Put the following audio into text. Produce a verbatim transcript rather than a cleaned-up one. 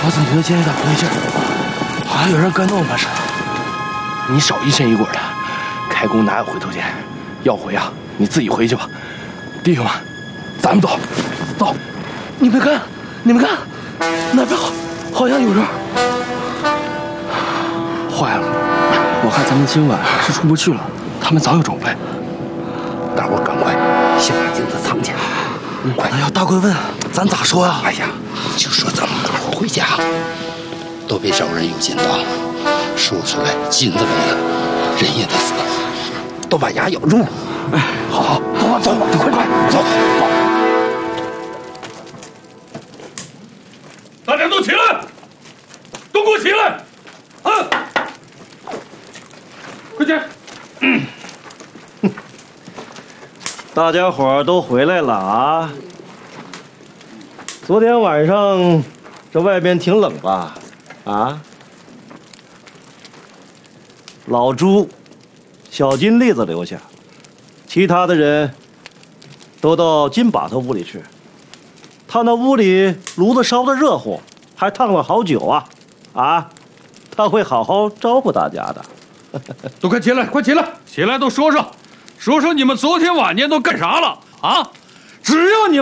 我怎么觉得今天有点不对劲儿？好像有人跟着我们似的。你少疑神疑鬼的，开弓哪有回头箭？要回啊，你自己回去吧。弟兄们，咱们走，走！你们看，你们看，那边好，好像有人。坏了，我看咱们今晚是出不去了。他们早有准备。大伙赶快先把金子藏起来。嗯，快！哎呀，大贵问，咱咋说呀？哎呀，就说咱们大伙回家， 都别找人有金当，说出来金子没了，人也得死，都把牙咬住。 哎，好好，走吧，走吧，快快走！ 大家都起来，都给我起来！啊！快点！嗯。 大家伙儿都回来了啊！昨天晚上这外边挺冷吧？啊？老朱、小金栗子留下，其他的人都到金把头屋里去。他那屋里炉子烧得热乎，还烫了好酒啊！啊，他会好好招呼大家的。 都快起来，快起来，起来都说说，说说你们昨天晚间都干啥了啊？只要你们